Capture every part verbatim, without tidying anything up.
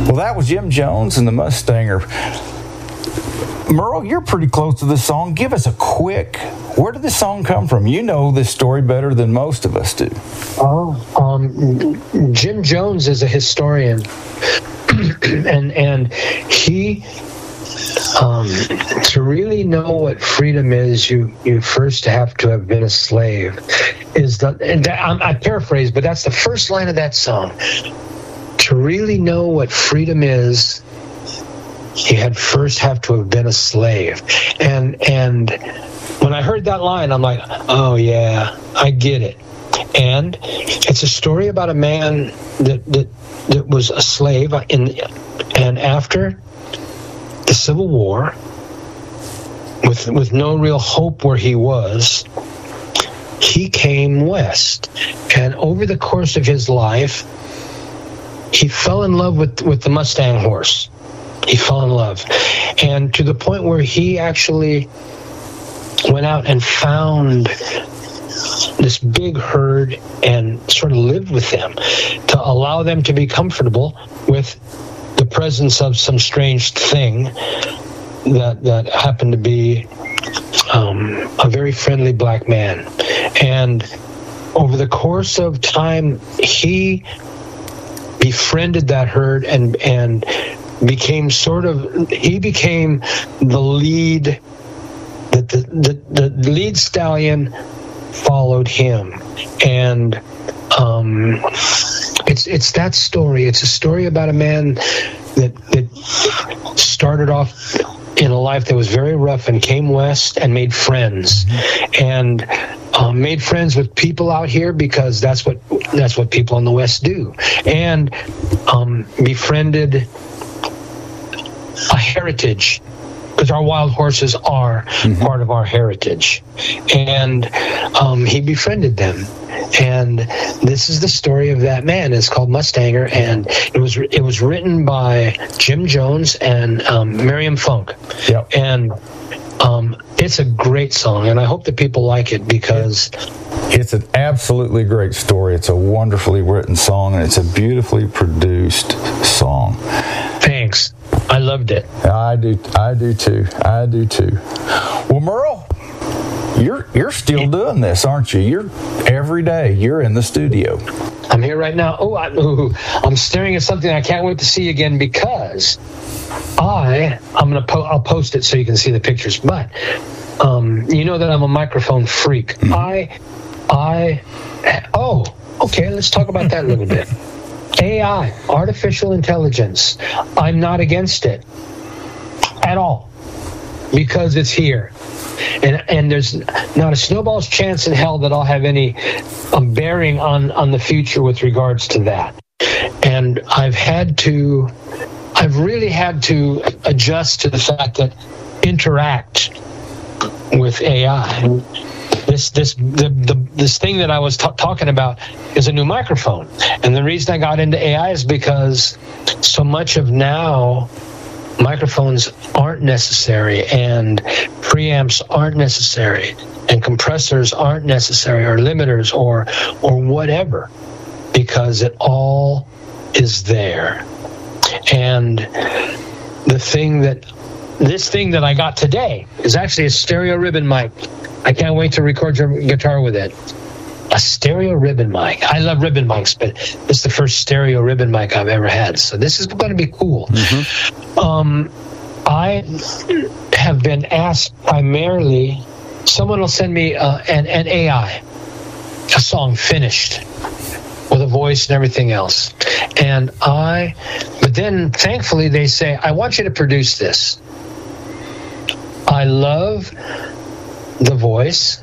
Well, that was Jim Jones and the Mustanger. Merle, you're pretty close to this song. Give us a quick, where did this song come from? You know this story better than most of us do. Oh, um, Jim Jones is a historian, and and he, um, to really know what freedom is, you you first have to have been a slave. Is the and that, I, I paraphrase, but that's the first line of that song. To really know what freedom is, you had first have to have been a slave. And and when I heard that line, I'm like, oh yeah, I get it. And it's a story about a man that that, that was a slave in, and after the Civil War, with with no real hope where he was, he came west. And over the course of his life, he fell in love with, with the Mustang horse. He fell in love. And to the point where he actually went out and found this big herd and sort of lived with them to allow them to be comfortable with the presence of some strange thing that, that happened to be um, a very friendly black man. And over the course of time, he befriended that herd and and became sort of he became the lead that the, the the lead stallion followed him. And um it's it's that story. It's a story about a man that that started off in a life that was very rough and came west and made friends, and um, made friends with people out here because that's what that's what people in the West do, and um, befriended a heritage, because our wild horses are mm-hmm. part of our heritage, and um, he befriended them. And this is the story of that man. It's called Mustanger, and it was it was written by Jim Jones and um, Miriam Funk. Yep. And um, it's a great song, and I hope that people like it because it's an absolutely great story. It's a wonderfully written song, and it's a beautifully produced song. Thanks. I loved it. I do. I do too. I do too. Well, Merle, You're you're still doing this, aren't you? You're every day. You're in the studio. I'm here right now. Oh, I, ooh, I'm staring at something I can't wait to see again because I I'm gonna po- I'll post it so you can see the pictures. But um, you know that I'm a microphone freak. Mm-hmm. I I oh okay. Let's talk about that a little bit. A I, artificial intelligence. I'm not against it at all because it's here. And and there's not a snowball's chance in hell that I'll have any um, bearing on, on the future with regards to that. And I've had to, I've really had to adjust to the fact that interact with A I. This this the, the this thing that I was t- talking about is a new microphone. And the reason I got into A I is because so much of now microphones aren't necessary, and preamps aren't necessary, and compressors aren't necessary, or limiters, or or whatever, because it all is there. And the thing that this thing that I got today is actually a stereo ribbon mic. I can't wait to record your guitar with it. A stereo ribbon mic. I love ribbon mics, but it's the first stereo ribbon mic I've ever had. So this is going to be cool. Mm-hmm. Um, I have been asked primarily, someone will send me uh, an, an A I, a song finished with a voice and everything else. And I, but then thankfully they say, I want you to produce this. I love the voice.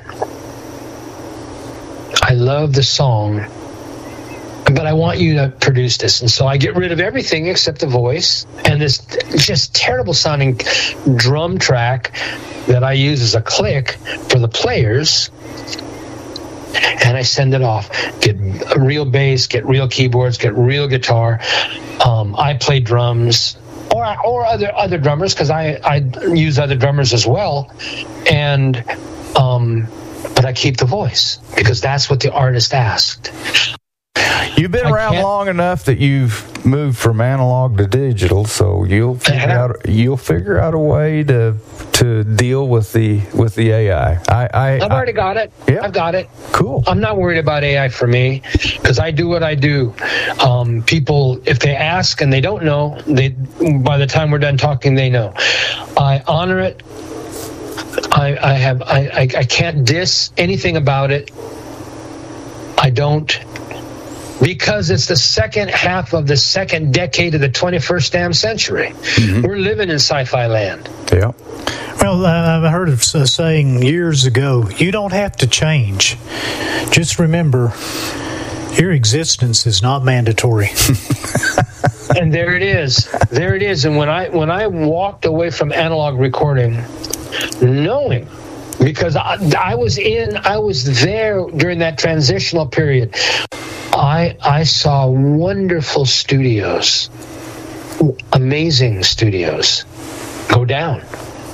I love the song, but I want you to produce this. And so I get rid of everything except the voice and this just terrible sounding drum track that I use as a click for the players. And I send it off. Get real bass, get real keyboards, get real guitar. Um, I play drums, or or other other drummers, because I, I use other drummers as well. And um, but I keep the voice because that's what the artist asked. You You've been I around can't- long enough that you've moved from analog to digital, so you'll figure Yeah. out you'll figure out a way to to deal with the with the A I. I, I I've I- already got it. Yeah. I've got it. Cool. I'm not worried about A I for me because I do what I do. Um, people, if they ask and they don't know, they by the time we're done talking, they know. I honor it. I, I have. I, I. I can't diss anything about it. I don't. Because it's the second half of the second decade of the twenty-first damn century. Mm-hmm. We're living in sci-fi land. Yeah. Well, I heard of a saying years ago, you don't have to change. Just remember, your existence is not mandatory. And there it is. There it is. And when I when I walked away from analog recording, knowing, because I, I was in, I was there during that transitional period, I I saw wonderful studios, amazing studios, go down.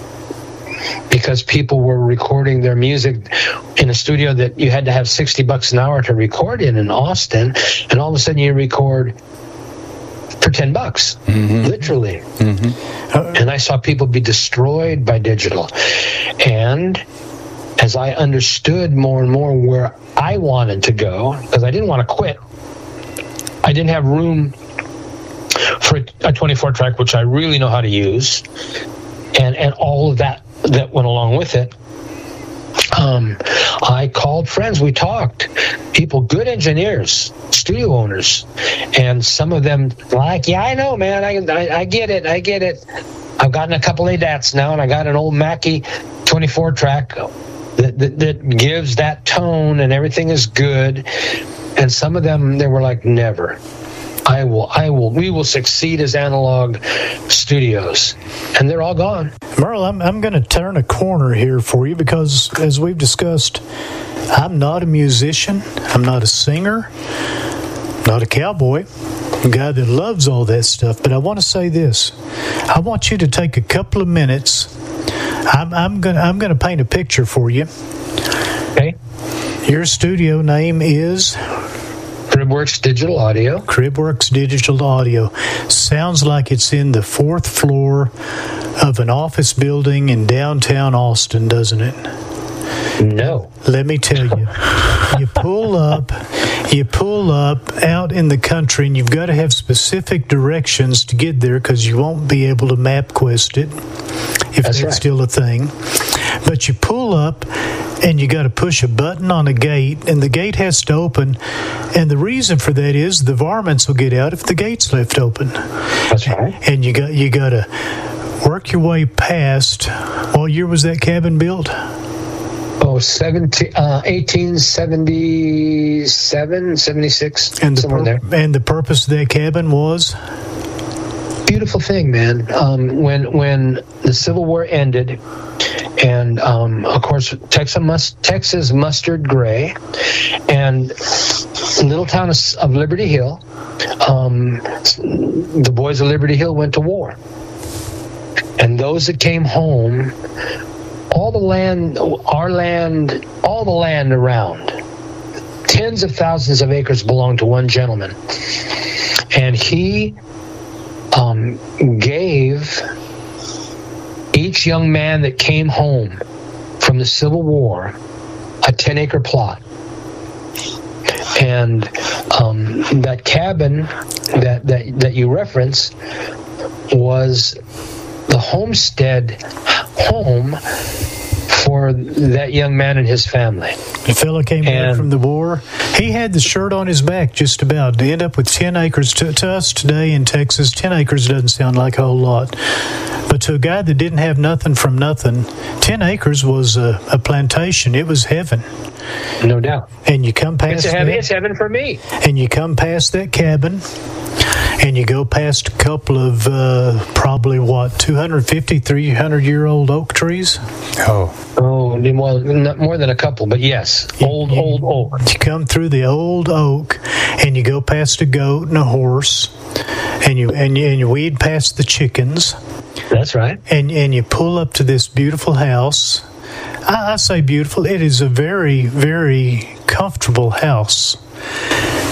Because people were recording their music in a studio that you had to have sixty bucks an hour to record in in Austin, and all of a sudden you record for ten bucks, mm-hmm. literally. Mm-hmm. And I saw people be destroyed by digital. And as I understood more and more where I wanted to go, because I didn't want to quit, I didn't have room for a twenty-four track, which I really know how to use, and and all of that that went along with it. Um, I called friends. We talked. People, good engineers, studio owners, and some of them like, yeah, I know, man. I I, I get it. I get it. I've gotten a couple of A D A Ts now, and I got an old Mackie twenty-four track that, that that gives that tone, and everything is good. And some of them, they were like, never. I will, I will, we will succeed as analog studios. And they're all gone. Merle, I'm, I'm going to turn a corner here for you because, as we've discussed, I'm not a musician. I'm not a singer, not a cowboy, a guy that loves all that stuff. But I want to say this. I want you to take a couple of minutes. I'm, I'm going I'm going to paint a picture for you. Okay. Your studio name is... Cribworks Digital Audio. Cribworks Digital Audio. Sounds like it's in the fourth floor of an office building in downtown Austin, doesn't it? No. Let me tell you. You pull up, you pull up out in the country, and you've got to have specific directions to get there because you won't be able to MapQuest it, if that's, that's right. still a thing. But you pull up, and you got to push a button on a gate, and the gate has to open. And the reason for that is the varmints will get out if the gate's left open. That's right. And you got you got to work your way past. What year was that cabin built? Oh, seventeen, uh, eighteen seventy-seven, seventy-six, and the somewhere pur- there. And the purpose of that cabin was? Beautiful thing, man. Um, when when the Civil War ended, and um, of course Texas, must, Texas mustard gray, and little town of, of Liberty Hill, um, the boys of Liberty Hill went to war, and those that came home, all the land, our land, all the land around, tens of thousands of acres belonged to one gentleman, and he um, gave each young man that came home from the Civil War a ten-acre plot. And um, that cabin that, that, that you reference was the homestead home for that young man and his family. The fella came and, back from the war. He had the shirt on his back just about to end up with ten acres. To, to us today in Texas, ten acres doesn't sound like a whole lot. But to a guy that didn't have nothing from nothing, ten acres was a, a plantation. It was heaven. No doubt. And you come past it's heaven, that, it's heaven for me. And you come past that cabin, and you go past a couple of uh, probably, what, two hundred fifty, three hundred year old oak trees? Oh. Oh, well, not more than a couple, but yes. Old, you, old oak. You come through the old oak, and you go past a goat and a horse, and you and you, and you weed past the chickens. That's right. And and you pull up to this beautiful house. I, I say beautiful. It is a very, very comfortable house.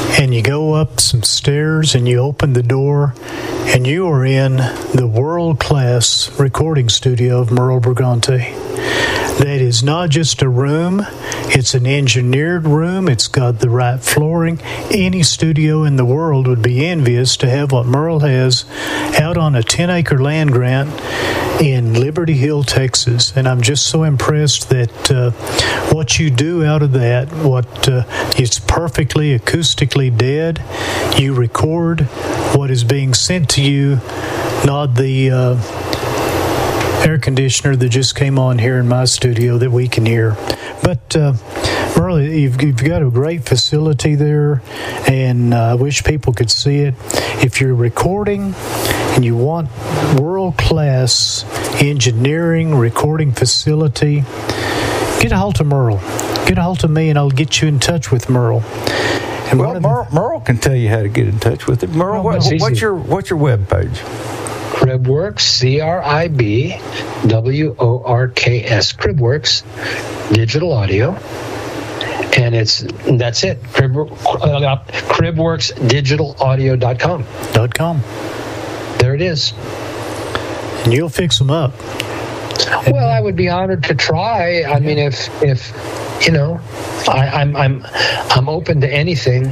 and you go up some stairs and you open the door, and you are in the world-class recording studio of Merle Brigante. That is not just a room, it's an engineered room. It's got the right flooring. Any studio in the world would be envious to have what Merle has out on a ten-acre land grant in Liberty Hill, Texas. And I'm just so impressed that uh, what you do out of that, what uh, it's perfectly acoustically dead. You record what is being sent to you, not the uh, air conditioner that just came on here in my studio that we can hear. But uh, Merle, you've, you've got a great facility there, and uh, I wish people could see it. If you're recording and you want world-class engineering, recording facility, get a hold of Merle. Get a hold of me, and I'll get you in touch with Merle. And well, Merle, Merle can tell you how to get in touch with him. Merle, what, what's your what's your web page? Cribworks, C R I B W O R K S, Cribworks, digital audio. And it's that's it. Crib, uh, cribworks digital audio dot com. Dot com. There it is. And you'll fix them up. Well, I would be honored to try. I mean, if if you know, I, I'm I'm I'm open to anything.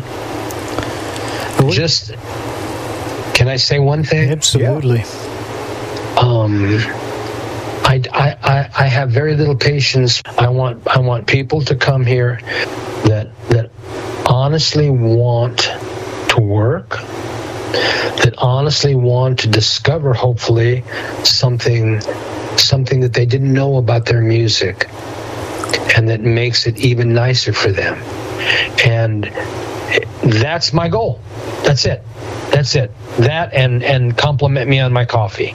Just can I say one thing? Absolutely. Yeah. Um, I, I I have very little patience. I want I want people to come here that that honestly want to work, that honestly want to discover, hopefully, something something that they didn't know about their music, and that makes it even nicer for them. And that's my goal. That's it. That's it. That and, and compliment me on my coffee.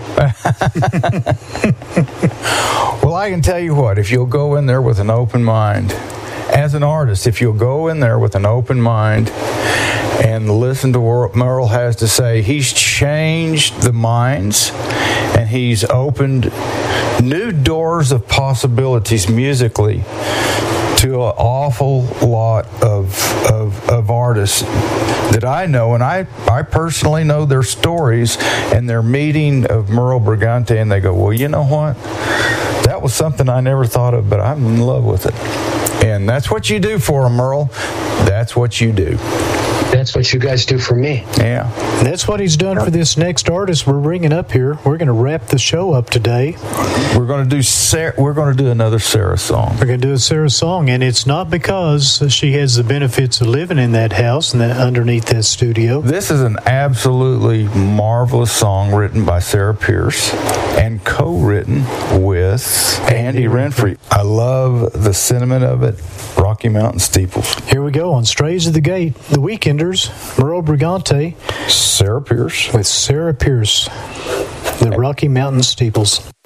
Well, I can tell you what, if you'll go in there with an open mind, as an artist, if you'll go in there with an open mind and listen to what Merle has to say, he's changed the minds and he's opened new doors of possibilities musically to an awful lot of, of of artists that I know, and I, I personally know their stories and their meeting of Merle Brigante, and they go, well, you know what? That was something I never thought of, but I'm in love with it. And that's what you do for them, Merle. That's what you do. That's what you guys do for me. Yeah. That's what he's done for this next artist we're bringing up here. We're going to wrap the show up today. We're going to do Sarah, we're going to do another Sarah song. We're going to do a Sarah song, and it's not because she has the benefits of living in that house and that underneath that studio. This is an absolutely marvelous song written by Sarah Pierce and co-written with Andy Renfrey. I love the sentiment of it. Rocky Mountain Steeples. Here we go on Strays of the Gate, The Weekenders, Merle Brigante, Sarah Pierce with Sarah Pierce, the Rocky Mountain Steeples.